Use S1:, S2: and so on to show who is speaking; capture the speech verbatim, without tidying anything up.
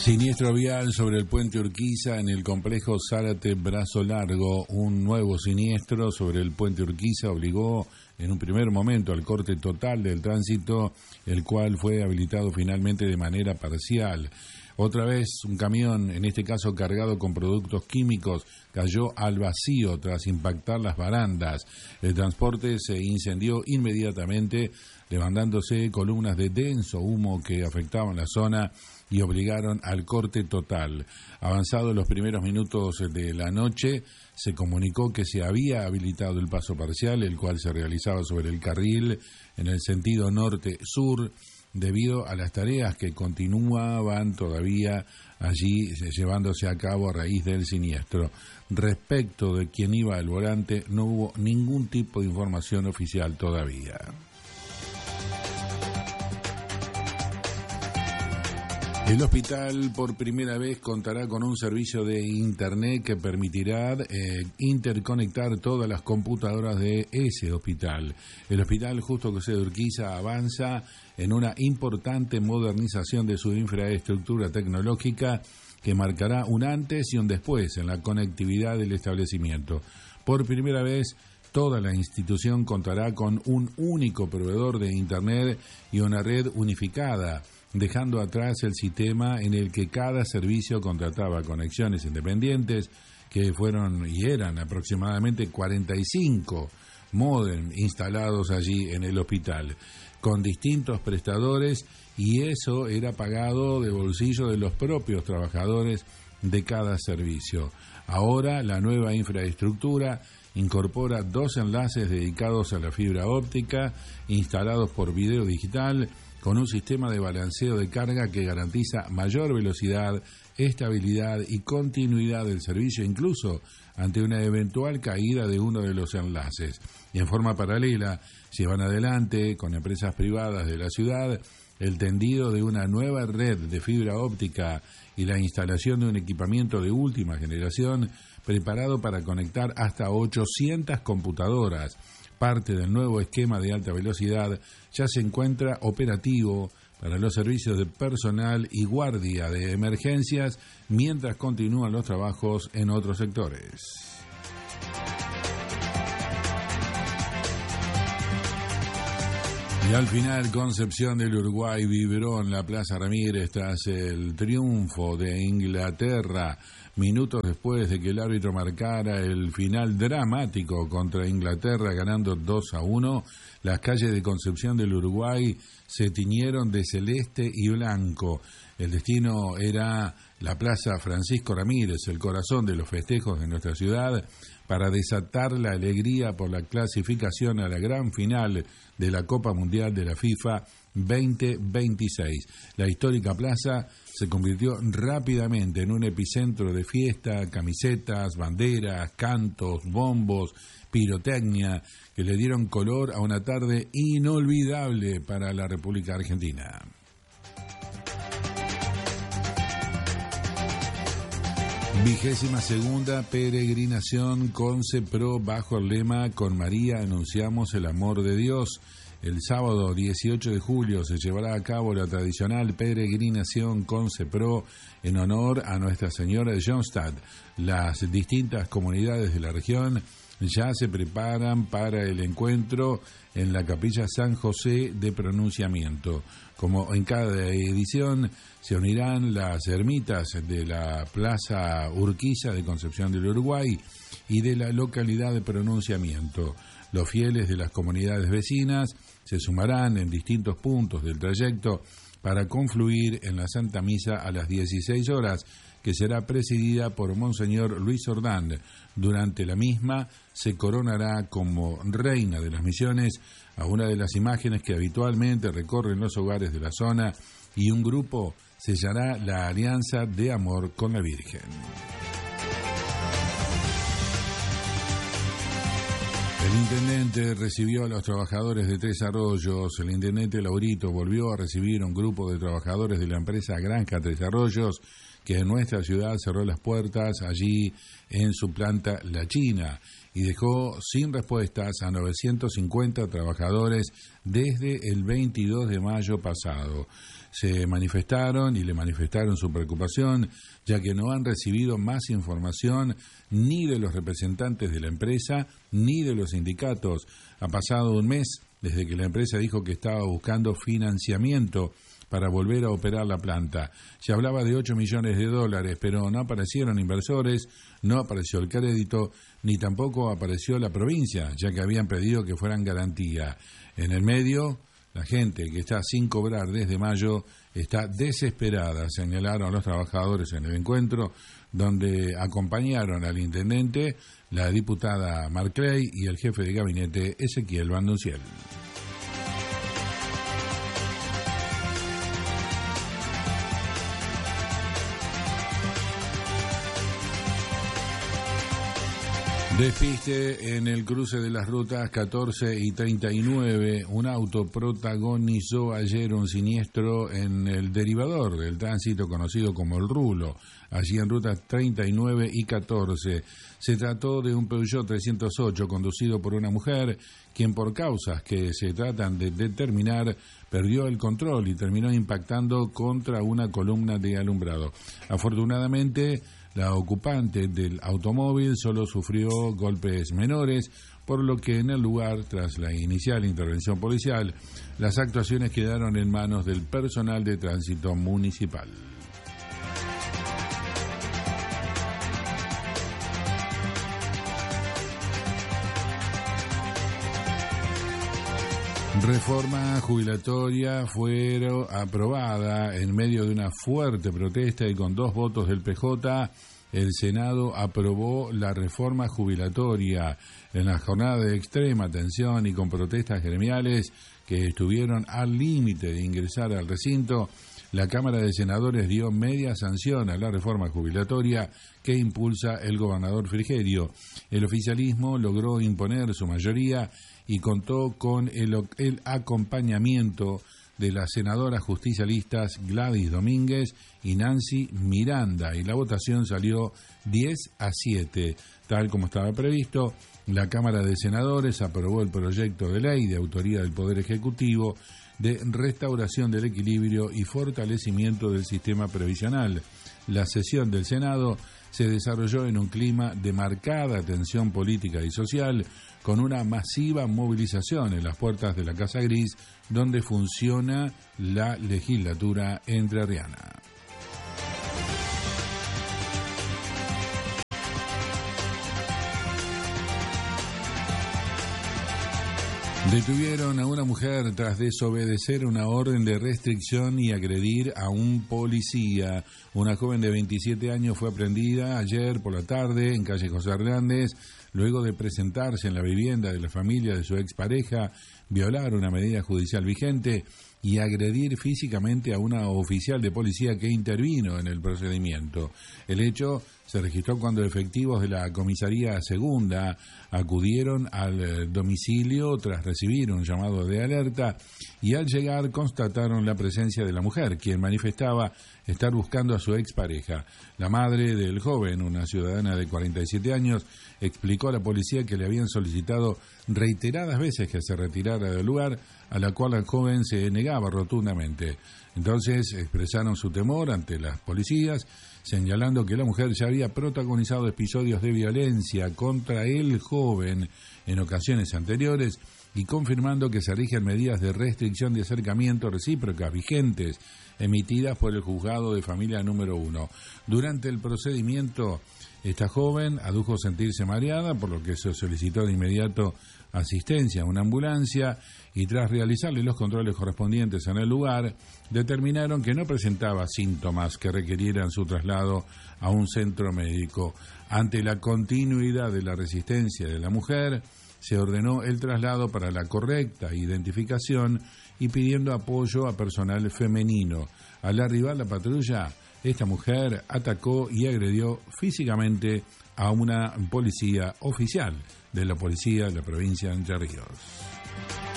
S1: Siniestro vial sobre el puente Urquiza en el complejo Zárate Brazo Largo. Un nuevo siniestro sobre el puente Urquiza obligó en un primer momento al corte total del tránsito, el cual fue habilitado finalmente de manera parcial. Otra vez un camión, en este caso cargado con productos químicos, cayó al vacío tras impactar las barandas. El transporte se incendió inmediatamente, levantándose columnas de denso humo que afectaban la zona y obligaron al corte total. Avanzados los primeros minutos de la noche, se comunicó que se había habilitado el paso parcial, el cual se realizaba sobre el carril en el sentido norte-sur, debido a las tareas que continuaban todavía allí llevándose a cabo a raíz del siniestro. Respecto de quién iba al volante, no hubo ningún tipo de información oficial todavía. El hospital por primera vez contará con un servicio de internet que permitirá eh, interconectar todas las computadoras de ese hospital. El Hospital Justo José de Urquiza avanza en una importante modernización de su infraestructura tecnológica que marcará un antes y un después en la conectividad del establecimiento. Por primera vez, toda la institución contará con un único proveedor de internet y una red unificada, dejando atrás el sistema en el que cada servicio contrataba conexiones independientes, que fueron y eran aproximadamente cuarenta y cinco módem instalados allí en el hospital, con distintos prestadores, y eso era pagado de bolsillo de los propios trabajadores de cada servicio. Ahora la nueva infraestructura incorpora dos enlaces dedicados a la fibra óptica, instalados por video digital, con un sistema de balanceo de carga que garantiza mayor velocidad, estabilidad y continuidad del servicio, incluso ante una eventual caída de uno de los enlaces. Y en forma paralela, llevan adelante, con empresas privadas de la ciudad, el tendido de una nueva red de fibra óptica y la instalación de un equipamiento de última generación preparado para conectar hasta ochocientas computadoras. Parte del nuevo esquema de alta velocidad ya se encuentra operativo para los servicios de personal y guardia de emergencias, mientras continúan los trabajos en otros sectores. Y al final, Concepción del Uruguay vibró en la Plaza Ramírez tras el triunfo de Inglaterra, minutos después de que el árbitro marcara el final dramático contra Inglaterra, ganando dos a uno. Las calles de Concepción del Uruguay se tiñeron de celeste y blanco. El destino era la Plaza Francisco Ramírez, el corazón de los festejos de nuestra ciudad, para desatar la alegría por la clasificación a la gran final de la Copa Mundial de la FIFA veinte veintiséis. La histórica plaza se convirtió rápidamente en un epicentro de fiesta, camisetas, banderas, cantos, bombos, pirotecnia, que le dieron color a una tarde inolvidable para la República Argentina. Vigésima segunda peregrinación Concepro bajo el lema "Con María anunciamos el amor de Dios". El sábado dieciocho de julio se llevará a cabo la tradicional peregrinación Concepro en honor a Nuestra Señora de Johnston. Las distintas comunidades de la región ya se preparan para el encuentro en la Capilla San José de Pronunciamiento. Como en cada edición, se unirán las ermitas de la Plaza Urquiza de Concepción del Uruguay y de la localidad de Pronunciamiento. Los fieles de las comunidades vecinas se sumarán en distintos puntos del trayecto para confluir en la Santa Misa a las dieciséis horas, que será presidida por Monseñor Luis Ordán. Durante la misma se coronará como reina de las misiones a una de las imágenes que habitualmente recorren los hogares de la zona, y un grupo sellará la alianza de amor con la Virgen. El intendente recibió a los trabajadores de Tres Arroyos. El intendente Laurito volvió a recibir a un grupo de trabajadores de la empresa Granja Tres Arroyos, que en nuestra ciudad cerró las puertas allí en su planta La China y dejó sin respuestas a novecientos cincuenta trabajadores desde el veintidós de mayo pasado. se manifestaron y le manifestaron su preocupación, ya que no han recibido más información ni de los representantes de la empresa ni de los sindicatos. Ha pasado un mes desde que la empresa dijo que estaba buscando financiamiento para volver a operar la planta. Se hablaba de ocho millones de dólares, pero no aparecieron inversores, no apareció el crédito, ni tampoco apareció la provincia, ya que habían pedido que fueran garantía. En el medio, la gente que está sin cobrar desde mayo está desesperada, señalaron los trabajadores en el encuentro, donde acompañaron al intendente, la diputada Marclay y el jefe de gabinete Ezequiel Bandunciel. Despiste en el cruce de las rutas catorce y treinta y nueve. Un auto protagonizó ayer un siniestro en el derivador del tránsito conocido como el Rulo, allí en rutas treinta y nueve y catorce. Se trató de un Peugeot trescientos ocho conducido por una mujer, quien por causas que se tratan de determinar perdió el control y terminó impactando contra una columna de alumbrado. Afortunadamente, la ocupante del automóvil solo sufrió golpes menores, por lo que en el lugar, tras la inicial intervención policial, las actuaciones quedaron en manos del personal de tránsito municipal. Reforma jubilatoria fue aprobada en medio de una fuerte protesta y con dos votos del P J. El Senado aprobó la reforma jubilatoria en la jornada de extrema tensión y con protestas gremiales que estuvieron al límite de ingresar al recinto. La Cámara de Senadores dio media sanción a la reforma jubilatoria que impulsa el gobernador Frigerio. El oficialismo logró imponer su mayoría y contó con el, el acompañamiento de las senadoras justicialistas Gladys Domínguez y Nancy Miranda, y la votación salió diez a siete. Tal como estaba previsto, la Cámara de Senadores aprobó el proyecto de ley de autoría del Poder Ejecutivo de restauración del equilibrio y fortalecimiento del sistema previsional. La sesión del Senado se desarrolló en un clima de marcada tensión política y social, con una masiva movilización en las puertas de la Casa Gris, donde funciona la legislatura entrerriana. Detuvieron a una mujer tras desobedecer una orden de restricción y agredir a un policía. Una joven de veintisiete años fue aprehendida ayer por la tarde en calle José Hernández, luego de presentarse en la vivienda de la familia de su expareja, violar una medida judicial vigente y agredir físicamente a una oficial de policía que intervino en el procedimiento. El hecho se registró cuando efectivos de la comisaría segunda acudieron al domicilio tras recibir un llamado de alerta y al llegar constataron la presencia de la mujer, quien manifestaba estar buscando a su expareja. La madre del joven, una ciudadana de cuarenta y siete años, explicó a la policía que le habían solicitado reiteradas veces que se retirara del lugar, a la cual el joven se negaba rotundamente. Entonces expresaron su temor ante las policías, señalando que la mujer ya había protagonizado episodios de violencia contra el joven en ocasiones anteriores y confirmando que se rigen medidas de restricción de acercamiento recíprocas vigentes emitidas por el juzgado de familia número uno. Durante el procedimiento, esta joven adujo sentirse mareada, por lo que se solicitó de inmediato asistencia a una ambulancia y tras realizarle los controles correspondientes en el lugar, determinaron que no presentaba síntomas que requirieran su traslado a un centro médico. Ante la continuidad de la resistencia de la mujer, se ordenó el traslado para la correcta identificación y pidiendo apoyo a personal femenino. Al arribar la patrulla, esta mujer atacó y agredió físicamente a una policía oficial de la policía de la provincia de Entre Ríos.